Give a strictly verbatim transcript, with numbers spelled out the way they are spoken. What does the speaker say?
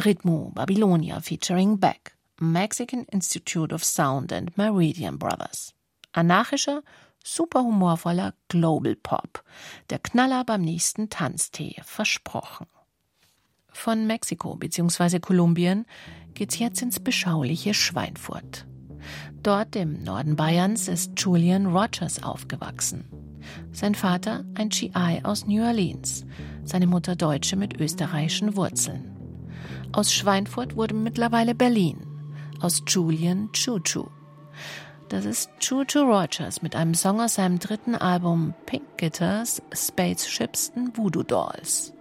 Ritmo Babylonia featuring Beck, Mexican Institute of Sound and Meridian Brothers. Anarchischer, super humorvoller Global Pop. Der Knaller beim nächsten Tanztee, versprochen. Von Mexiko bzw. Kolumbien geht's jetzt ins beschauliche Schweinfurt. Dort im Norden Bayerns ist Julian Rogers aufgewachsen. Sein Vater ein G I aus New Orleans, seine Mutter Deutsche mit österreichischen Wurzeln. Aus Schweinfurt wurde mittlerweile Berlin, aus Julian Choo-Choo. Das ist Choo-Choo Rogers mit einem Song aus seinem dritten Album Pink Guitars, Spaceships and Voodoo Dolls.